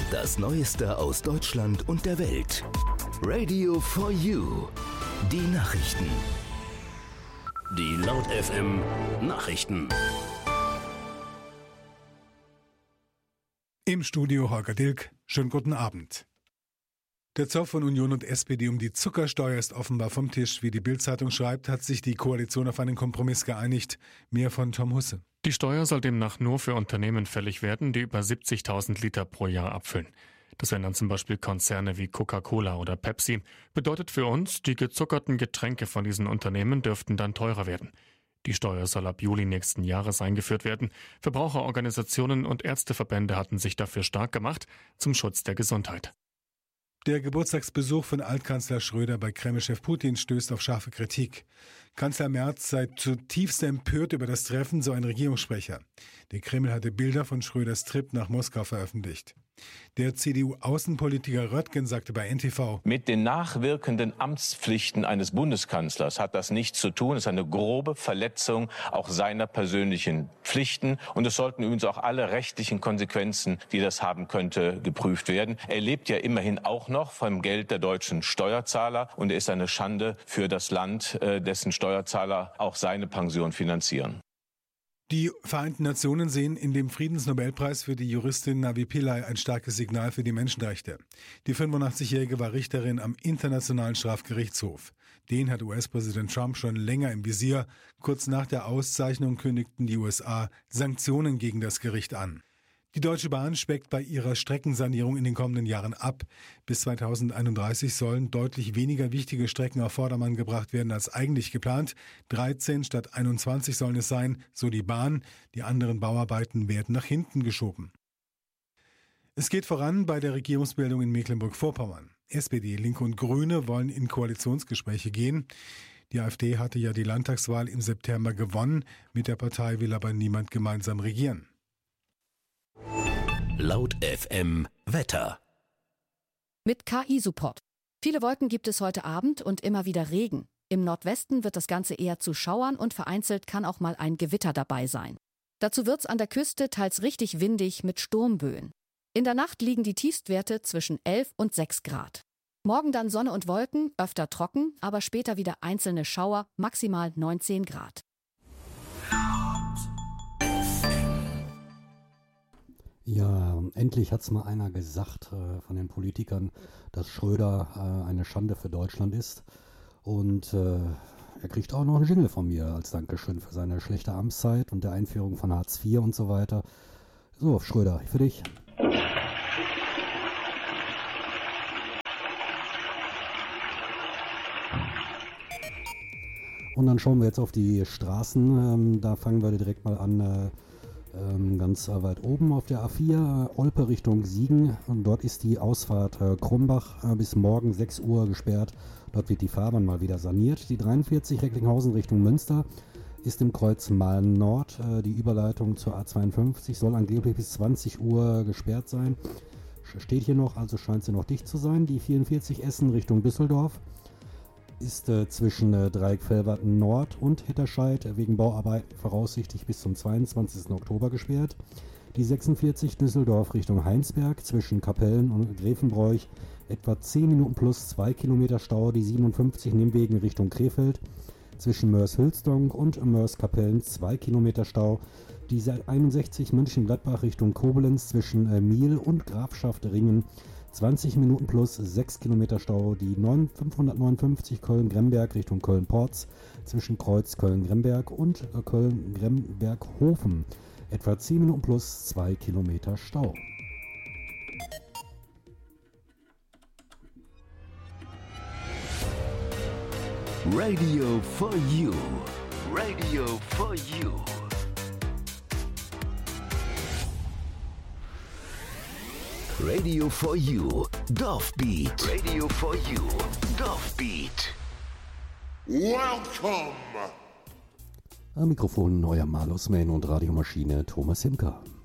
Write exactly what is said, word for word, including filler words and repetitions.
Das Neueste aus Deutschland und der Welt. Radio for You. Die Nachrichten. Die Laut F M Nachrichten. Im Studio Holger Dilk. Schönen guten Abend. Der Zoff von Union und S P D um die Zuckersteuer ist offenbar vom Tisch. Wie die Bild-Zeitung schreibt, hat sich die Koalition auf einen Kompromiss geeinigt. Mehr von Tom Husse. Die Steuer soll demnach nur für Unternehmen fällig werden, die über siebzigtausend Liter pro Jahr abfüllen. Das wären dann zum Beispiel Konzerne wie Coca-Cola oder Pepsi. Bedeutet für uns, die gezuckerten Getränke von diesen Unternehmen dürften dann teurer werden. Die Steuer soll ab Juli nächsten Jahres eingeführt werden. Verbraucherorganisationen und Ärzteverbände hatten sich dafür stark gemacht, zum Schutz der Gesundheit. Der Geburtstagsbesuch von Altkanzler Schröder bei Kreml-Chef Putin stößt auf scharfe Kritik. Kanzler Merz sei zutiefst empört über das Treffen, so ein Regierungssprecher. Der Kreml hatte Bilder von Schröders Trip nach Moskau veröffentlicht. Der C D U-Außenpolitiker Röttgen sagte bei N T V: Mit den nachwirkenden Amtspflichten eines Bundeskanzlers hat das nichts zu tun. Es ist eine grobe Verletzung auch seiner persönlichen Pflichten. Und es sollten übrigens auch alle rechtlichen Konsequenzen, die das haben könnte, geprüft werden. Er lebt ja immerhin auch noch vom Geld der deutschen Steuerzahler. Und er ist eine Schande für das Land, dessen Steuerzahler auch seine Pension finanzieren. Die Vereinten Nationen sehen in dem Friedensnobelpreis für die Juristin Navi Pillay ein starkes Signal für die Menschenrechte. Die fünfundachtzig-Jährige war Richterin am Internationalen Strafgerichtshof. Den hat U S-Präsident Trump schon länger im Visier. Kurz nach der Auszeichnung kündigten die U S A Sanktionen gegen das Gericht an. Die Deutsche Bahn speckt bei ihrer Streckensanierung in den kommenden Jahren ab. Bis zweitausendeinunddreißig sollen deutlich weniger wichtige Strecken auf Vordermann gebracht werden als eigentlich geplant. dreizehn statt einundzwanzig sollen es sein, so die Bahn. Die anderen Bauarbeiten werden nach hinten geschoben. Es geht voran bei der Regierungsbildung in Mecklenburg-Vorpommern. S P D, Linke und Grüne wollen in Koalitionsgespräche gehen. Die AfD hatte ja die Landtagswahl im September gewonnen. Mit der Partei will aber niemand gemeinsam regieren. Laut F M Wetter. Mit K I-Support. Viele Wolken gibt es heute Abend und immer wieder Regen. Im Nordwesten wird das Ganze eher zu Schauern und vereinzelt kann auch mal ein Gewitter dabei sein. Dazu wird's an der Küste teils richtig windig mit Sturmböen. In der Nacht liegen die Tiefstwerte zwischen elf und sechs Grad. Morgen dann Sonne und Wolken, öfter trocken, aber später wieder einzelne Schauer, maximal neunzehn Grad. Ja, endlich hat's mal einer gesagt äh, von den Politikern, dass Schröder äh, eine Schande für Deutschland ist. Und äh, er kriegt auch noch einen Jingle von mir als Dankeschön für seine schlechte Amtszeit und der Einführung von Hartz vier und so weiter. So, Schröder, für dich. Und dann schauen wir jetzt auf die Straßen. Ähm, da fangen wir direkt mal an. Äh, Ganz weit oben auf der A vier, Olpe Richtung Siegen. Und dort ist die Ausfahrt äh, Krumbach äh, bis morgen sechs Uhr gesperrt. Dort wird die Fahrbahn mal wieder saniert. Die dreiundvierzig Recklinghausen Richtung Münster ist im Kreuz Mahlen Nord. Äh, die Überleitung zur A zweiundfünfzig soll angeblich bis zwanzig Uhr gesperrt sein. Steht hier noch, also scheint sie noch dicht zu sein. Die vierundvierzig Essen Richtung Düsseldorf ist äh, zwischen äh, Dreieck-Velverten Nord und Hitterscheid wegen Bauarbeiten voraussichtlich bis zum zweiundzwanzigsten Oktober gesperrt. Die sechsundvierzig Düsseldorf Richtung Heinsberg zwischen Kapellen und Grevenbroich etwa zehn Minuten plus zwei Kilometer Stau. Die siebenundfünfzig Nimwegen Richtung Krefeld zwischen Mörs-Hülsdonk und Mörs-Kapellen zwei Kilometer Stau. Die einundsechzig München-Gladbach Richtung Koblenz zwischen äh, Miel und Grafschaft Ringen zwanzig Minuten plus sechs Kilometer Stau. Die fünfhundertneunundfünfzig Köln-Gremberg Richtung Köln-Porz zwischen Kreuz Köln-Gremberg und Köln-Gremberg-Hofen. Etwa zehn Minuten plus zwei Kilometer Stau. Radio for You. Radio for You. Radio for You. Dorfbeat. Radio for You. Dorfbeat. Welcome! Am Mikrofon euer Malus-Man und Radiomaschine Thomas Himker.